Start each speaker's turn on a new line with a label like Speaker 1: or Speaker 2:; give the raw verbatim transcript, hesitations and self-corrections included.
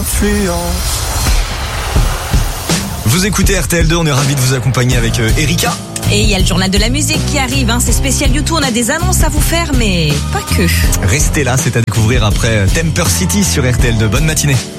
Speaker 1: influence.
Speaker 2: Vous écoutez R T L deux, on est ravis de vous accompagner avec euh, Erika.
Speaker 3: Et il y a le journal de la musique qui arrive, hein. C'est spécial YouTube, on a des annonces à vous faire, mais pas que.
Speaker 2: Restez là, c'est à découvrir après Temper City sur R T L deux. Bonne matinée.